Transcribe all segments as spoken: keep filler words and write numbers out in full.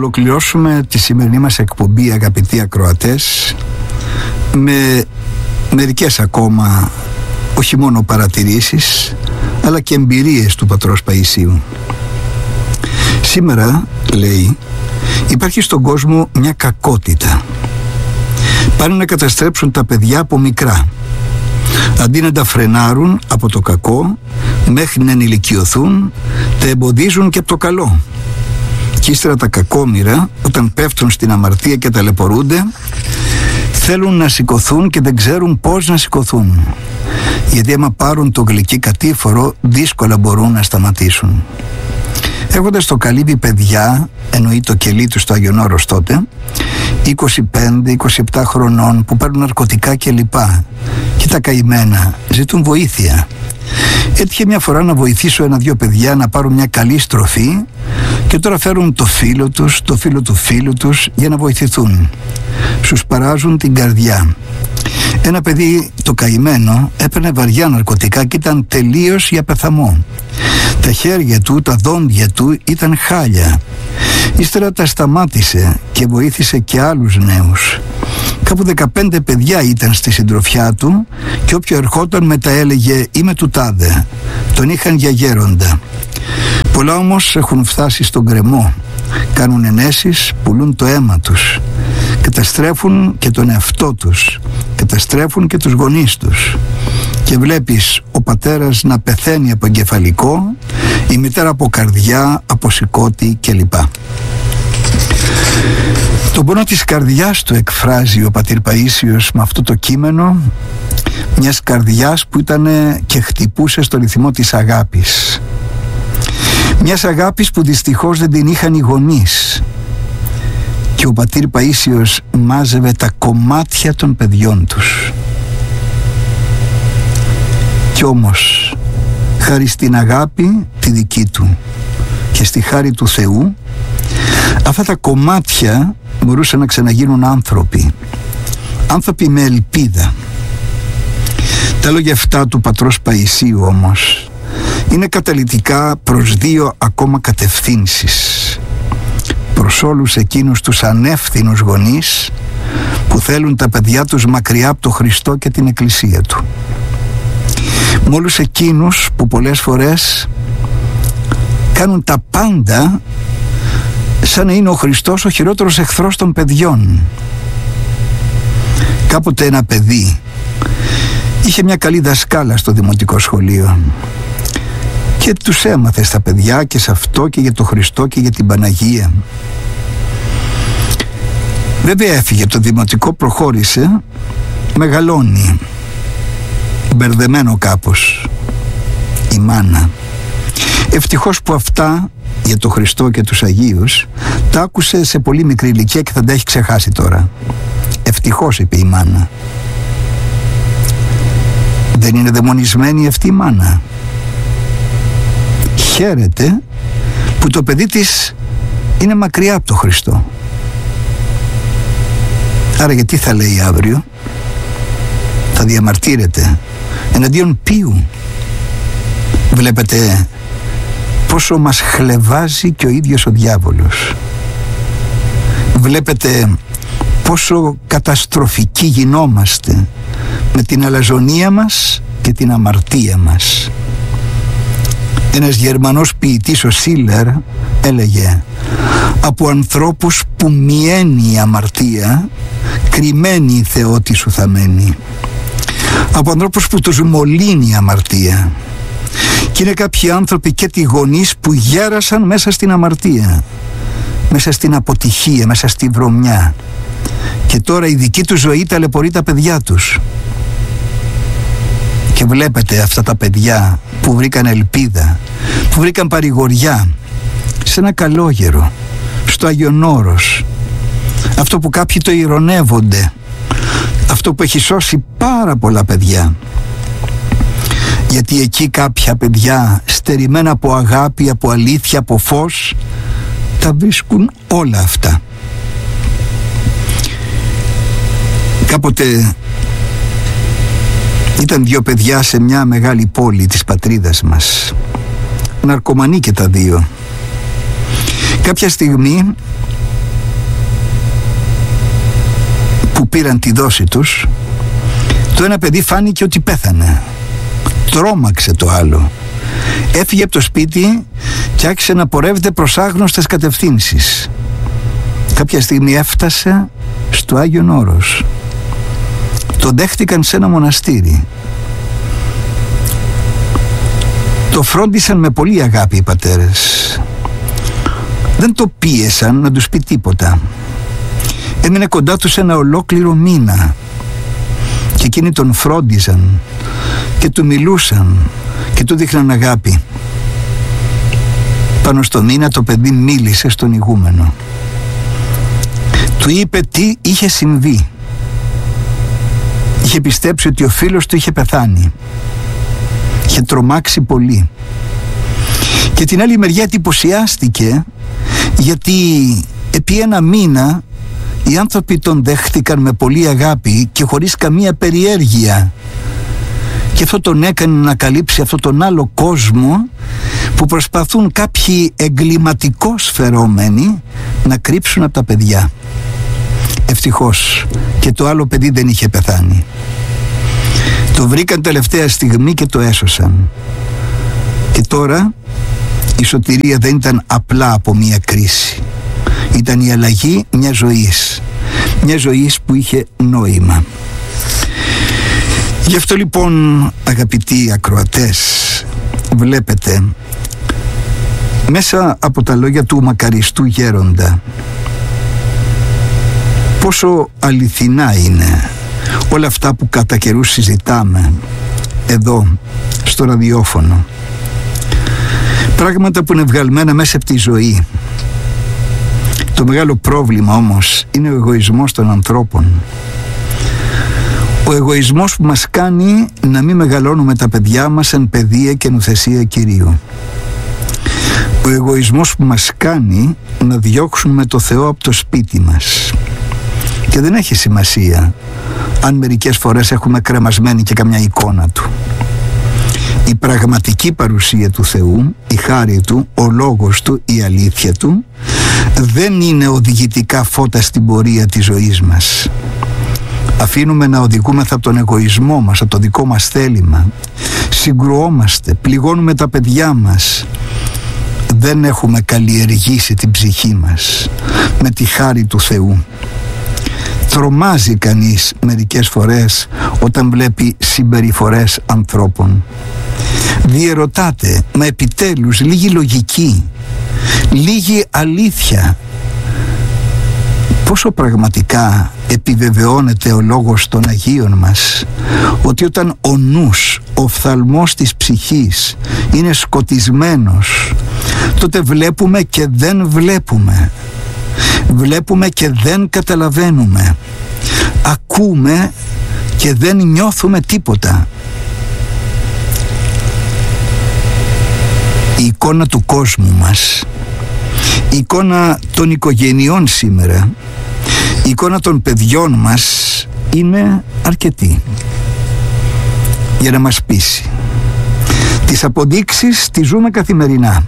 ολοκληρώσουμε τη σημερινή μας εκπομπή, αγαπητοί ακροατές, με μερικές ακόμα όχι μόνο παρατηρήσεις αλλά και εμπειρίες του πατρός Παΐσιου. Σήμερα, λέει, υπάρχει στον κόσμο μια κακότητα. Πάνε να καταστρέψουν τα παιδιά από μικρά. Αντί να τα φρενάρουν από το κακό μέχρι να ενηλικιωθούν, τα εμποδίζουν και από το καλό. Και ύστερα τα κακόμοιρα, όταν πέφτουν στην αμαρτία και ταλαιπωρούνται, θέλουν να σηκωθούν και δεν ξέρουν πώς να σηκωθούν. Γιατί άμα πάρουν το γλυκύ κατήφορο, δύσκολα μπορούν να σταματήσουν. Έχοντας το καλύβι παιδιά, εννοεί το κελί του στο Άγιον Όρος τότε, είκοσι πέντε είκοσι επτά χρονών, που παίρνουν ναρκωτικά κλπ. Και τα καημένα ζητούν βοήθεια. Έτυχε μια φορά να βοηθήσω ένα-δυο παιδιά να πάρουν μια καλή στροφή και τώρα φέρουν το φίλο τους, το φίλο του φίλου τους για να βοηθηθούν. Σου παράζουν την καρδιά. Ένα παιδί, το καημένο, έπαιρνε βαριά ναρκωτικά και ήταν τελείως για πεθαμό. Τα χέρια του, τα δόντια του ήταν χάλια. Ύστερα τα σταμάτησε και βοήθησε και άλλους νέους. Κάπου δεκαπέντε παιδιά ήταν στη συντροφιά του και όποιο ερχόταν μετά έλεγε «Είμαι του τάδε». Τον είχαν για γέροντα. Πολλά όμως έχουν φτάσει στον γκρεμό. Κάνουν ενέσεις, πουλούν το αίμα τους. Καταστρέφουν και τον εαυτό τους. Καταστρέφουν και τους γονείς τους. Και βλέπεις ο πατέρας να πεθαίνει από εγκεφαλικό, η μητέρα από καρδιά, από σηκώτη κλπ. Τον πόνο της καρδιάς του εκφράζει ο πατήρ Παΐσιος με αυτό το κείμενο, μιας καρδιάς που ήταν και χτυπούσε στο ρυθμό της αγάπης. Μιας αγάπης που δυστυχώς δεν την είχαν οι γονείς. Και ο πατήρ Παΐσιος μάζευε τα κομμάτια των παιδιών τους. Κι όμως, χάρη στην αγάπη τη δική του και στη χάρη του Θεού, αυτά τα κομμάτια μπορούσαν να ξαναγίνουν άνθρωποι. Άνθρωποι με ελπίδα. Τα λόγια αυτά του πατρός Παΐσιου όμως είναι καταλυτικά προς δύο ακόμα κατευθύνσεις. Προς όλους εκείνους τους ανεύθυνους γονείς που θέλουν τα παιδιά τους μακριά από το Χριστό και την Εκκλησία του. Με όλους εκείνους που πολλές φορές κάνουν τα πάντα σαν να είναι ο Χριστός ο χειρότερος εχθρός των παιδιών. Κάποτε ένα παιδί είχε μια καλή δασκάλα στο δημοτικό σχολείο και τους έμαθε στα παιδιά και σε αυτό και για το Χριστό και για την Παναγία. Βέβαια έφυγε το δημοτικό, προχώρησε, μεγαλώνει, μπερδεμένο κάπως η μάνα. Ευτυχώς που αυτά για το Χριστό και τους Αγίους τα άκουσε σε πολύ μικρή ηλικία και θα τα έχει ξεχάσει τώρα. Ευτυχώς, είπε η μάνα. Δεν είναι δαιμονισμένη αυτή η μάνα? Χαίρεται που το παιδί της είναι μακριά από το Χριστό. Άρα γιατί θα λέει αύριο? Θα διαμαρτύρεται εναντίον ποιου? Βλέπετε πόσο μας χλευάζει και ο ίδιος ο διάβολος. Βλέπετε πόσο καταστροφικοί γινόμαστε με την αλαζονία μας και την αμαρτία μας. Ένας Γερμανός ποιητής, ο Σίλερ, έλεγε «Από ανθρώπους που μιαίνει η αμαρτία, κρυμμένη η θεότη σου θα μένει. Από ανθρώπους που τους μολύνει η αμαρτία». Και είναι κάποιοι άνθρωποι και τη γονείς που γέρασαν μέσα στην αμαρτία, μέσα στην αποτυχία, μέσα στη βρωμιά. Και τώρα η δική του ζωή ταλαιπωρεί τα παιδιά τους. Και βλέπετε αυτά τα παιδιά που βρήκαν ελπίδα, που βρήκαν παρηγοριά σε ένα καλόγερο, στο Άγιον Όρος. Αυτό που κάποιοι το ειρωνεύονται, αυτό που έχει σώσει πάρα πολλά παιδιά. Γιατί εκεί κάποια παιδιά στερημένα από αγάπη, από αλήθεια, από φως, τα βρίσκουν όλα αυτά. Κάποτε ήταν δύο παιδιά σε μια μεγάλη πόλη της πατρίδας μας. Ναρκωμανοί και τα δύο. Κάποια στιγμή που πήραν τη δόση τους, το ένα παιδί φάνηκε ότι πέθανε. Τρόμαξε το άλλο. Έφυγε από το σπίτι και άρχισε να πορεύεται προς άγνωστες κατευθύνσεις. Κάποια στιγμή έφτασε στο Άγιον Όρος. Το δέχτηκαν σε ένα μοναστήρι. Το φρόντισαν με πολύ αγάπη οι πατέρες. Δεν το πίεσαν να τους πει τίποτα. Έμεινε κοντά τους ένα ολόκληρο μήνα και εκείνοι τον φρόντιζαν και του μιλούσαν και του δείχναν αγάπη. Πάνω στο μήνα το παιδί μίλησε στον ηγούμενο. Του είπε τι είχε συμβεί. Είχε πιστέψει ότι ο φίλος του είχε πεθάνει. Είχε τρομάξει πολύ. Και την άλλη μεριά εντυπωσιάστηκε, γιατί επί ένα μήνα οι άνθρωποι τον δέχτηκαν με πολύ αγάπη και χωρίς καμία περιέργεια. Και αυτό τον έκανε να καλύψει αυτόν τον άλλο κόσμο που προσπαθούν κάποιοι εγκληματικώς φερόμενοι να κρύψουν από τα παιδιά. Ευτυχώς και το άλλο παιδί δεν είχε πεθάνει. Το βρήκαν τελευταία στιγμή και το έσωσαν. Και τώρα η σωτηρία δεν ήταν απλά από μια κρίση. Ήταν η αλλαγή μιας ζωής. Μια ζωής που είχε νόημα. Γι' αυτό λοιπόν, αγαπητοί ακροατές, βλέπετε μέσα από τα λόγια του μακαριστού γέροντα πόσο αληθινά είναι όλα αυτά που κατά καιρούς συζητάμε εδώ στο ραδιόφωνο. Πράγματα που είναι βγαλμένα μέσα από τη ζωή. Το μεγάλο πρόβλημα όμως είναι ο εγωισμός των ανθρώπων. Ο εγωισμός που μας κάνει να μην μεγαλώνουμε τα παιδιά μας εν παιδεία και νουθεσία Κυρίου. Ο εγωισμός που μας κάνει να διώξουμε το Θεό από το σπίτι μας. Και δεν έχει σημασία αν μερικές φορές έχουμε κρεμασμένη και καμιά εικόνα του. Η πραγματική παρουσία του Θεού, η χάρη του, ο λόγος του, η αλήθεια του δεν είναι οδηγητικά φώτα στην πορεία της ζωής μας. Αφήνουμε να οδηγούμεθα από τον εγωισμό μας, από το δικό μας θέλημα. Συγκρουόμαστε, πληγώνουμε τα παιδιά μας. Δεν έχουμε καλλιεργήσει την ψυχή μας με τη χάρη του Θεού. Τρομάζει κανείς μερικές φορές όταν βλέπει συμπεριφορές ανθρώπων. Διερωτάται, μα επιτέλους λίγη λογική, λίγη αλήθεια. Πόσο πραγματικά επιβεβαιώνεται ο λόγος των Αγίων μας ότι όταν ο νους, ο οφθαλμός της ψυχής είναι σκοτισμένος, τότε βλέπουμε και δεν βλέπουμε. Βλέπουμε και δεν καταλαβαίνουμε. Ακούμε και δεν νιώθουμε τίποτα. Η εικόνα του κόσμου μας, η εικόνα των οικογενειών σήμερα, η εικόνα των παιδιών μας είναι αρκετή για να μας πείσει. Τις αποδείξεις τις ζούμε καθημερινά.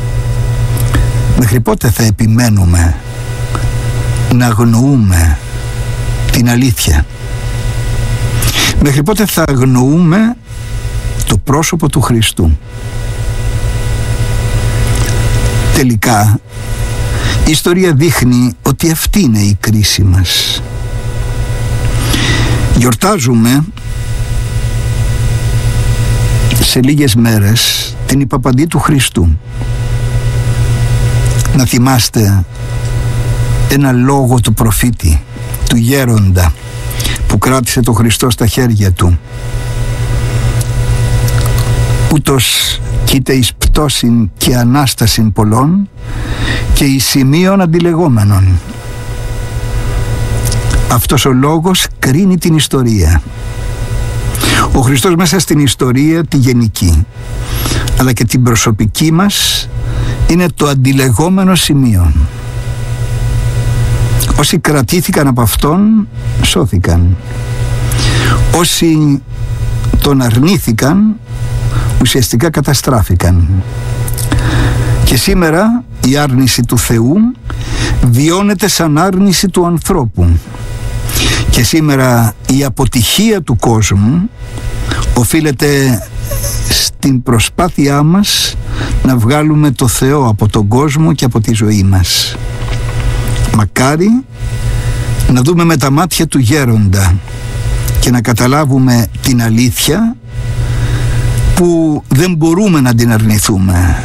Μέχρι πότε θα επιμένουμε να αγνοούμε την αλήθεια? Μέχρι πότε θα αγνοούμε το πρόσωπο του Χριστού? Τελικά η ιστορία δείχνει ότι αυτή είναι η κρίση μας. Γιορτάζουμε σε λίγες μέρες την Υπαπαντή του Χριστού. Να θυμάστε ένα λόγο του προφήτη, του γέροντα που κράτησε το Χριστό στα χέρια του. Ούτως κοίται εις πτώσιν και ανάστασιν πολλών και εις σημείων αντιλεγόμενων. Αυτός ο λόγος κρίνει την ιστορία. Ο Χριστός μέσα στην ιστορία τη γενική αλλά και την προσωπική μας είναι το αντιλεγόμενο σημείο. Όσοι κρατήθηκαν από Αυτόν σώθηκαν. Όσοι τον αρνήθηκαν ουσιαστικά καταστράφηκαν. Και σήμερα η άρνηση του Θεού βιώνεται σαν άρνηση του ανθρώπου. Και σήμερα η αποτυχία του κόσμου οφείλεται στην προσπάθειά μας να βγάλουμε το Θεό από τον κόσμο και από τη ζωή μας. Μακάρι να δούμε με τα μάτια του γέροντα και να καταλάβουμε την αλήθεια που δεν μπορούμε να την αρνηθούμε.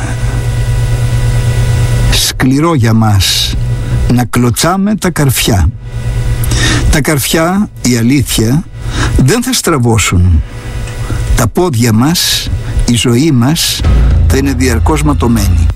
Σκληρό για μας να κλωτσάμε τα καρφιά. Τα καρφιά, η αλήθεια, δεν θα στραβώσουν. Τα πόδια μας, η ζωή μας θα είναι διαρκώς ματωμένη.